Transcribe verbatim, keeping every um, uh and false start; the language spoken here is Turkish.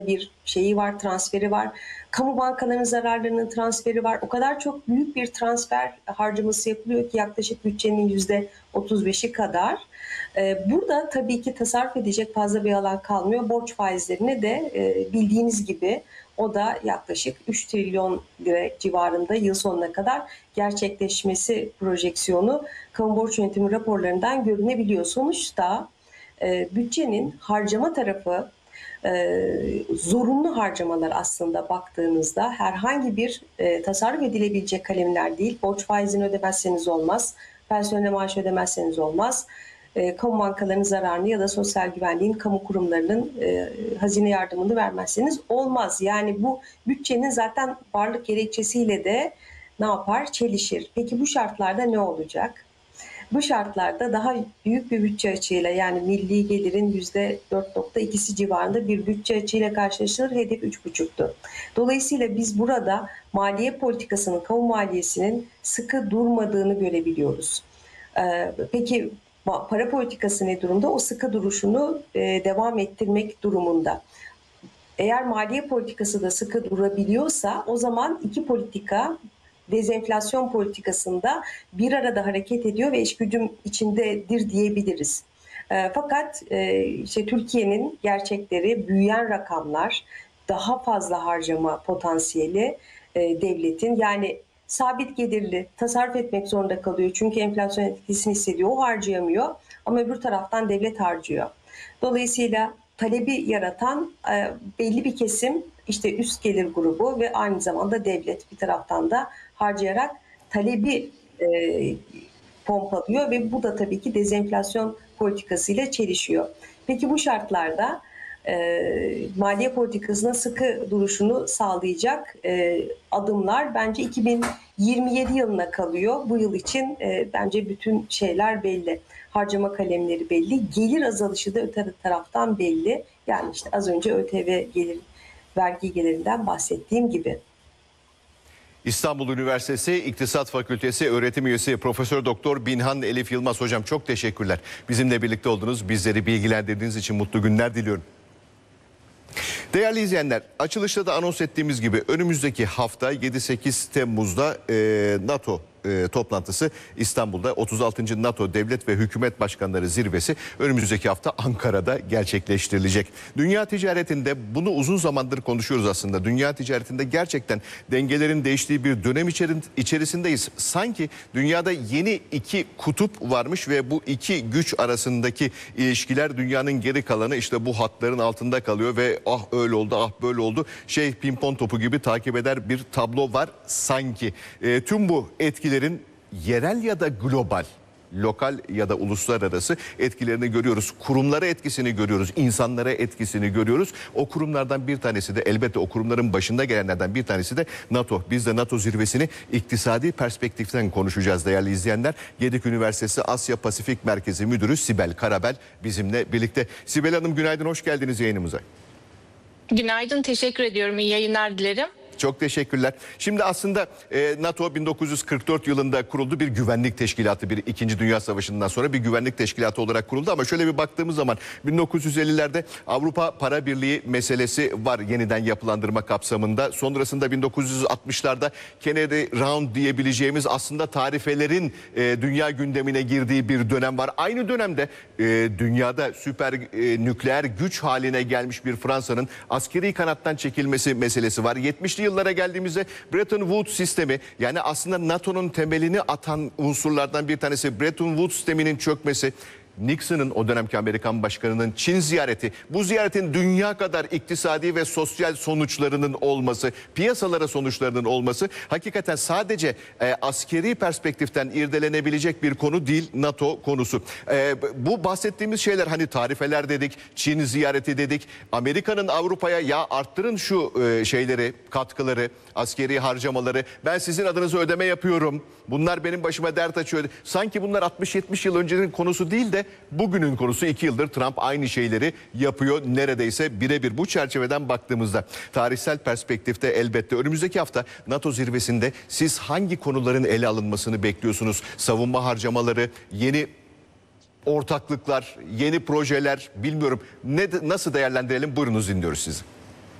bir şeyi var, transferi var. Kamu bankalarının zararlarının transferi var. O kadar çok büyük bir transfer harcaması yapılıyor ki yaklaşık bütçenin yüzde otuz beşi kadar. Burada tabii ki tasarruf edecek fazla bir alan kalmıyor. Borç faizlerine de bildiğiniz gibi o da yaklaşık üç trilyon lira civarında yıl sonuna kadar gerçekleşmesi projeksiyonu kamu borç yönetimi raporlarından görünebiliyor. Sonuçta bütçenin harcama tarafı zorunlu harcamalar aslında baktığınızda herhangi bir tasarruf edilebilecek kalemler değil. Borç faizini ödemezseniz olmaz, personel maaş ödemezseniz olmaz. E, kamu bankalarının zararını ya da sosyal güvenliğin kamu kurumlarının e, hazine yardımını vermezseniz olmaz. Yani bu bütçenin zaten varlık gerekçesiyle de ne yapar? Çelişir. Peki bu şartlarda ne olacak? Bu şartlarda daha büyük bir bütçe açığıyla yani milli gelirin yüzde dört nokta ikisi civarında bir bütçe açığıyla karşılaşılır. Hedef üç buçuktu. Dolayısıyla biz burada maliye politikasının, kamu maliyesinin sıkı durmadığını görebiliyoruz. Ee, peki para politikası ne durumda? O sıkı duruşunu e, devam ettirmek durumunda. Eğer maliye politikası da sıkı durabiliyorsa o zaman iki politika dezenflasyon politikasında bir arada hareket ediyor ve işgüdüm içindedir diyebiliriz. E, fakat e, işte Türkiye'nin gerçekleri, büyüyen rakamlar, daha fazla harcama potansiyeli e, devletin yani sabit gelirli tasarruf etmek zorunda kalıyor. Çünkü enflasyon etkisini hissediyor. O harcayamıyor ama öbür taraftan devlet harcıyor. Dolayısıyla talebi yaratan e, belli bir kesim işte üst gelir grubu ve aynı zamanda devlet bir taraftan da harcayarak talebi e, pompalıyor ve bu da tabii ki dezenflasyon politikasıyla çelişiyor. Peki bu şartlarda e, maliye politikasına sıkı duruşunu sağlayacak e, adımlar bence iki bin yirmi yedi yılına kalıyor. Bu yıl için e, bence bütün şeyler belli. Harcama kalemleri belli. Gelir azalışı da öte taraftan belli. Yani işte az önce ÖTV gelir, vergi gelirinden bahsettiğim gibi. İstanbul Üniversitesi İktisat Fakültesi öğretim üyesi Profesör Doktor Binhan Elif Yılmaz hocam çok teşekkürler. Bizimle birlikte oldunuz. Bizleri bilgilendirdiğiniz için mutlu günler diliyorum. Değerli izleyenler, açılışta da anons ettiğimiz gibi önümüzdeki hafta yedi sekiz Temmuz'da e, NATO e, toplantısı İstanbul'da otuz altıncı NATO Devlet ve Hükümet Başkanları Zirvesi önümüzdeki hafta Ankara'da gerçekleştirilecek. Dünya ticaretinde bunu uzun zamandır konuşuyoruz aslında. Dünya ticaretinde gerçekten dengelerin değiştiği bir dönem içerisindeyiz. Sanki dünyada yeni iki kutup varmış ve bu iki güç arasındaki ilişkiler dünyanın geri kalanı işte bu hatların altında kalıyor ve ah öyle oldu ah böyle oldu şey pimpon topu gibi takip eder bir tablo var sanki. E, tüm bu etkilerin yerel ya da global, lokal ya da uluslararası etkilerini görüyoruz. Kurumlara etkisini görüyoruz, insanlara etkisini görüyoruz. O kurumlardan bir tanesi de elbette o kurumların başında gelenlerden bir tanesi de NATO. Biz de NATO zirvesini iktisadi perspektiften konuşacağız değerli izleyenler. Gedik Üniversitesi Asya Pasifik Merkezi Müdürü Sibel Karabel bizimle birlikte. Sibel Hanım günaydın, hoş geldiniz yayınımıza. Günaydın, teşekkür ediyorum. İyi yayınlar dilerim. Çok teşekkürler. Şimdi aslında e, NATO bin dokuz yüz kırk dört yılında kuruldu, bir güvenlik teşkilatı, bir İkinci Dünya Savaşı'ndan sonra bir güvenlik teşkilatı olarak kuruldu. Ama şöyle bir baktığımız zaman bin dokuz yüz ellilerde Avrupa Para Birliği meselesi var yeniden yapılandırma kapsamında. Sonrasında bin dokuz yüz altmışlarda Kennedy Round diyebileceğimiz aslında tarifelerin e, dünya gündemine girdiği bir dönem var. Aynı dönemde e, dünyada süper e, nükleer güç haline gelmiş bir Fransa'nın askeri kanattan çekilmesi meselesi var. yetmişli yıllara geldiğimizde Bretton Woods sistemi, yani aslında NATO'nun temelini atan unsurlardan bir tanesi Bretton Woods sisteminin çökmesi, Nixon'ın, o dönemki Amerikan başkanının Çin ziyareti, bu ziyaretin dünya kadar iktisadi ve sosyal sonuçlarının olması, piyasalara sonuçlarının olması hakikaten sadece e, askeri perspektiften irdelenebilecek bir konu değil NATO konusu. E, bu bahsettiğimiz şeyler, hani tarifeler dedik, Çin ziyareti dedik, Amerika'nın Avrupa'ya ya arttırın şu e, şeyleri, katkıları, askeri harcamaları, ben sizin adınıza ödeme yapıyorum, bunlar benim başıma dert açıyor. Sanki bunlar altmış yetmiş yıl öncenin konusu değil de bugünün konusu. iki yıldır Trump aynı şeyleri yapıyor neredeyse birebir. Bu çerçeveden baktığımızda tarihsel perspektifte elbette önümüzdeki hafta NATO zirvesinde siz hangi konuların ele alınmasını bekliyorsunuz? Savunma harcamaları, yeni ortaklıklar, yeni projeler, bilmiyorum. Ne, nasıl değerlendirelim? Buyurunuz, dinliyoruz sizi.